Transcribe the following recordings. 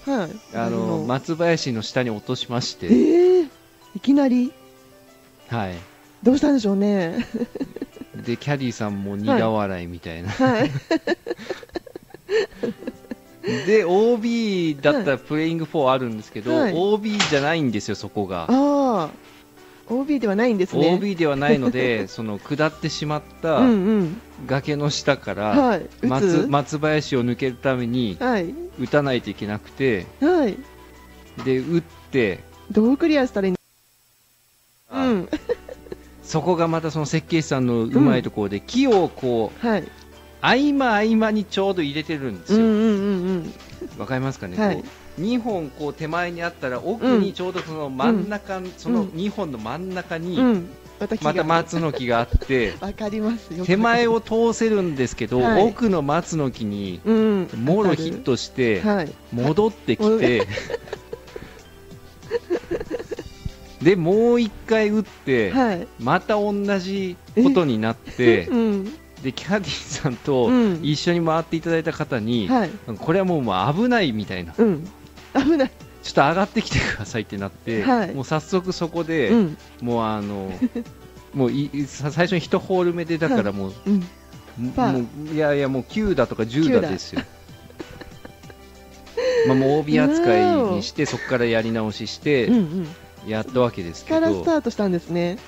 はい。 松林の下に落としまして、 いきなりはい。 どうしたんでしょうね。 で、キャディーさんも苦笑いみたいな。 はい。 で、OB だったらプレイング4あるんですけど、 はい、 OB じゃないんですよ、そこが。 ああ、OB ではないんですね。 OB ではないので、その下ってしまった崖の下から、 はい、 松林を抜けるために、打たないといけなくて、 はい、 で、打って、 どうクリアしたらいいの？ そこがまたその設計士さんのうまいところで、木をこう、 はい、 合間にちょうど入れてるんですよ。わかりますかね、 はい、 2本こう手前にあったら奥にちょうどその真ん中、その2本の真ん中にまた松の木があってわかりますよ。 手前を通せるんですけど、奥の松の木にもろヒットして戻ってきて、でもう1回打ってまた同じことになって、でキャディーさんと一緒に回っていただいた方に、これはもう危ないみたいな、 危ない、 ちょっと上がってきてくださいってなって、もう早速そこで、もうもう最初に1ホール目でだからもう、いやいやもう9だとか10だですよ。まあもう OB 扱いにしてそこからやり直ししてやったわけですけど、 からスタートしたんですね。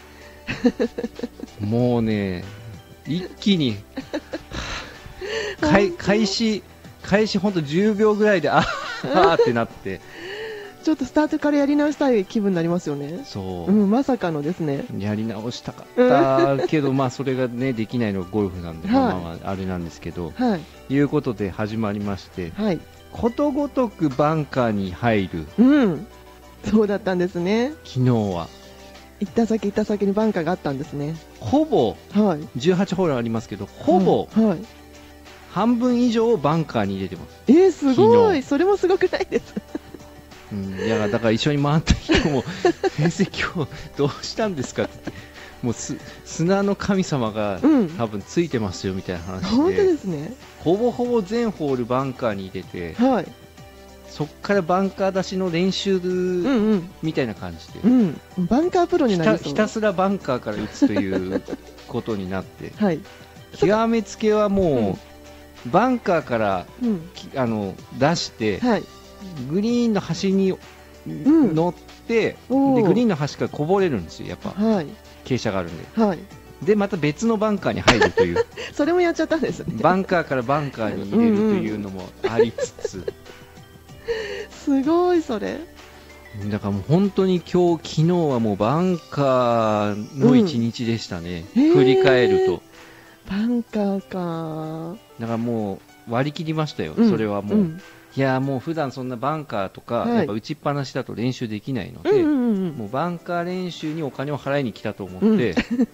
もうね一気に開始ほんと10秒ぐらいであーってなってちょっとスタートからやり直したい気分になりますよね。 そう、 まさかのですね。 やり直したかったけどまあそれがねできないのがゴルフなんで、まああれなんですけど、いうことで始まりまして、ことごとくバンカーに入る。 そうだったんですね。 昨日は行った先にバンカーがあったんですね。 ほぼ18ホールありますけど、ほぼ半分以上をバンカーに入れてます。 すごい。それもすごくないです？ いやだから一緒に回った人も先生今日どうしたんですかって言って、もう砂の神様が多分ついてますよみたいな話で、 本当ですね。 ほぼほぼ全ホールバンカーに入れて、そっからバンカー出しの練習みたいな感じで、 バンカープロになりそう。 ひたすらバンカーから打つということになって、極めつけはもう、バンカーから出して、グリーンの端に乗って、でグリーンの端からこぼれるんですよ、やっぱ、傾斜があるんで。でまた別のバンカーに入るというそれもやっちゃったんですね。 バンカーからバンカーに入れるというのもありつつ、 すごいそれ。 だからもう本当に昨日はもうバンカーの一日でしたね、振り返ると。 バンカーか。 だからもう割り切りましたよ、それはもう。いやもう普段そんなバンカーとか、やっぱ打ちっぱなしだと練習できないので、もうバンカー練習にお金を払いに来たと思って、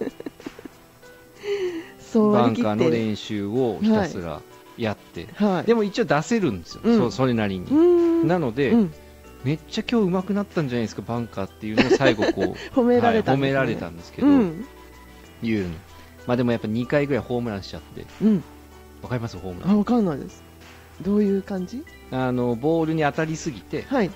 バンカーの練習をひたすらやって、でも一応出せるんですよ、それなりに。なので、めっちゃ今日上手くなったんじゃないですかバンカーっていうのを最後こう褒められたんですけど、いうの。まあでもやっぱ2回ぐらいホームランしちゃって、わかります？ホームラン。 わかんないです。どういう感じ？ ボールに当たりすぎて、バン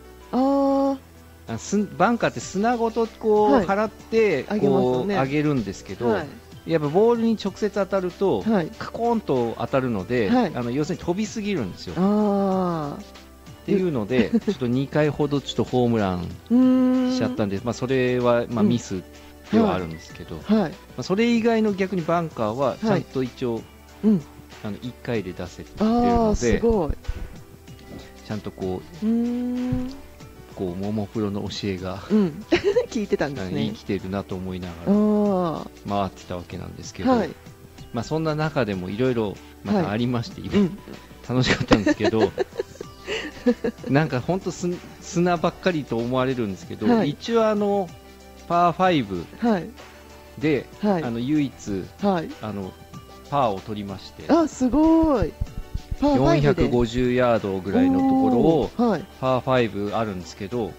カーって砂ごとこう払ってこう上げるんですけど、やっぱボールに直接当たるとカコーンと当たるので、要するに飛びすぎるんですよ。っていうのでちょっと2回ほどちょっとホームランしちゃったんで、それはミスではあるんですけど、それ以外の逆にバンカーはちゃんと一応1回で出せてるので、ちゃんとこうももプロの教えが聞いてたんですね。 生きてるなと思いながら回ってたわけなんですけど、そんな中でもいろいろまたありまして、楽しかったんですけどなんか本当砂ばっかりと思われるんですけど、一応パー5で唯一パーを取りまして、 すごい。 450ヤードぐらいのところをパー5あるんですけど、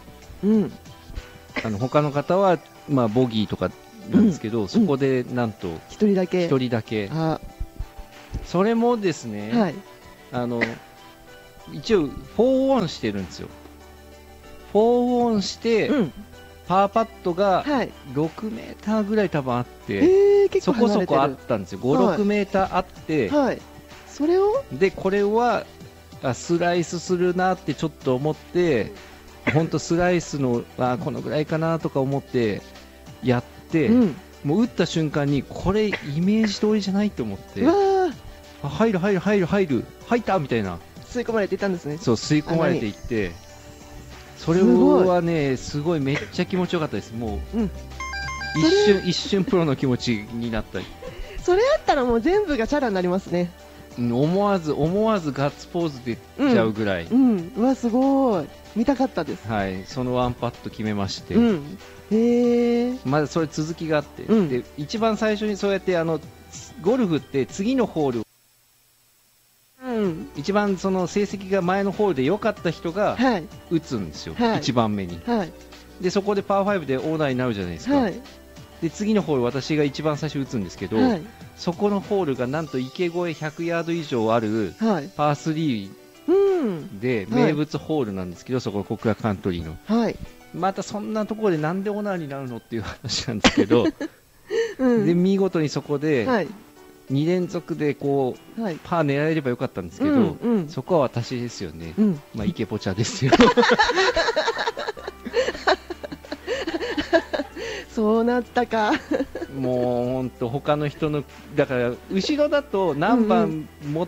他の方はボギーとかなんですけど、そこでなんと1人だけ、それもですね、 一応4オンしてるんですよ。4オンして、パーパットが6メーターぐらい多分あって、そこそこあったんですよ。5、6メーターあって、 それをでこれはスライスするなってちょっと思って、本当スライスのこのぐらいかなとか思ってやって、もう打った瞬間にこれイメージ通りじゃないと思って、入る入ったみたいな、 吸い込まれていったんですね。 そう、吸い込まれていって、それはね、すごいめっちゃ気持ちよかったです。もう、一瞬プロの気持ちになったり。 それあったらもう全部がチャラになりますね。 思わずガッツポーズ出ちゃうぐらい。 うわ、すごい。見たかったです。 はい、そのワンパット決めまして。まだそれ続きがあって、で一番最初にそうやってゴルフって次のホール、一番その成績が前のホールで良かった人が打つんですよ、1番目に。でそこでパー5でオーナーになるじゃないですか。で次のホール私が一番最初打つんですけど、そこのホールがなんと池越え100ヤード以上あるパー3で名物ホールなんですけど、そこ国楽カントリーの、またそんなところでなんでオーナーになるのっていう話なんですけど、で見事にそこで2連続でこう、パー狙えればよかったんですけど、そこは私ですよね、まあイケポチャですよ。 そうなったか。 もう本当他の人のだから後ろだと何番持って、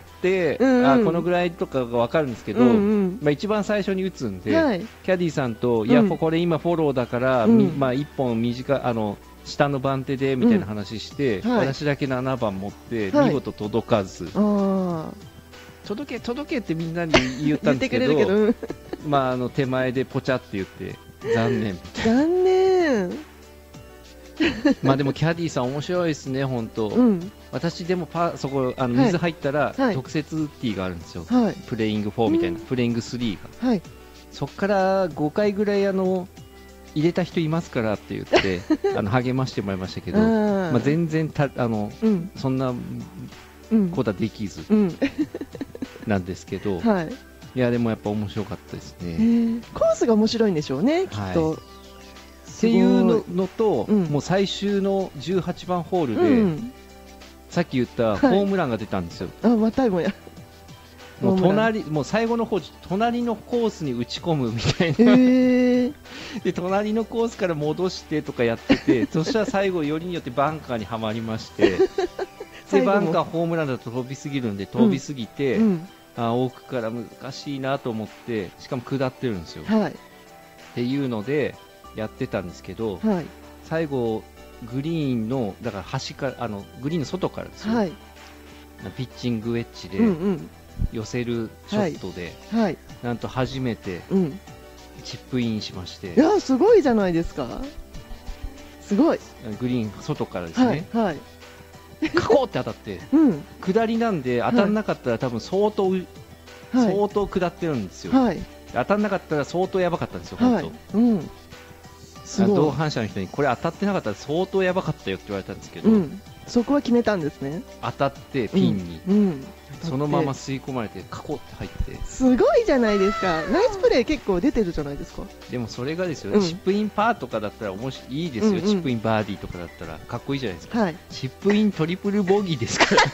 このぐらいとかが分かるんですけど、まあ一番最初に打つんで、キャディーさんと、いやこれ今フォローだから、まあ1本短下の番手でみたいな話して、私だけ7番持って見事届かず、届けってみんなに言ったんですけど、まあ手前でポチャって言って残念みたいな。 残念。 まあでもキャディーさん面白いですね、本当。私でもそこ水入ったら特設ティーがあるんですよ、プレイング4みたいな、プレイング3が、そこから5回ぐらい入れた人いますからって言って励ましてもらいましたけど、まあ全然そんなことはできずなんですけど、いやでもやっぱ面白かったですね。 コースが面白いんでしょうね、きっと。 っていうのと、もう最終の18番ホールで、さっき言ったホームランが出たんですよ。 またもや。 もう最後の方、隣のコースに打ち込むみたいな。で隣のコースから戻してとかやってて、そしたら最後よりによってバンカーにはまりまして、でバンカーホームランだと飛びすぎるんで飛びすぎて、奥から難しいなと思って、しかも下ってるんですよ。っていうのでやってたんですけど、最後グリーンのだから端からグリーンの外からですよ、ピッチングウェッジで寄せるショットで、なんと初めてチップインしまして、 いやすごいじゃないですか。すごい。 グリーン外からですね、カコーって当たって、下りなんで当たらなかったら多分相当下ってるんですよ、当たらなかったら相当やばかったんですよ、本当。同伴者の人にこれ当たってなかったら相当やばかったよって言われたんですけど、 そこは決めたんですね。 当たってピンに、そのまま吸い込まれてカコって入って、 すごいじゃないですか。ナイスプレー結構出てるじゃないですか。 でもそれがですよ、チップインパーとかだったらいいですよ、チップインバーディーとかだったらかっこいいじゃないですか、チップイントリプルボギーですから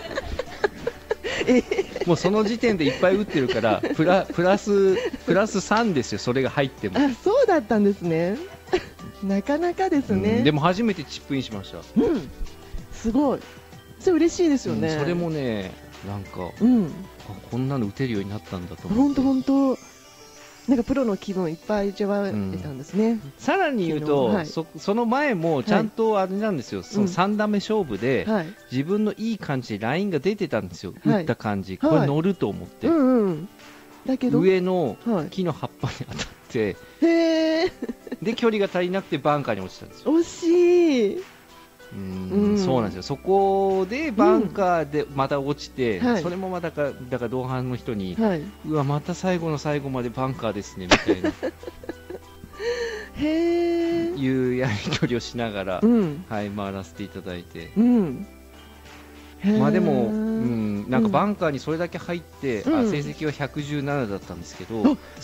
もうその時点でいっぱい打ってるからプラス3ですよ、それが入っても。 そうだったんですね。なかなかですね。 でも初めてチップインしました。 すごい。それ嬉しいですよね。 それもね、なんか、こんなの打てるようになったんだと思って。 本当なんかプロの気分いっぱい味わえたんですね。 さらに言うと、その前もちゃんとあれなんですよ、その3打目勝負で、自分のいい感じでラインが出てたんですよ、打った感じ、これ乗ると思って、 だけど上の木の葉っぱに当たって、で距離が足りなくてバンカーに落ちたんですよ。 惜しい。 そうなんですよ。そこでバンカーでまた落ちて、それもまだから同伴の人に、うわまた最後の最後までバンカーですねみたいないうやり取りをしながら、回らせていただいて、まあでも、 なんかバンカーにそれだけ入って、成績は117だったんですけど、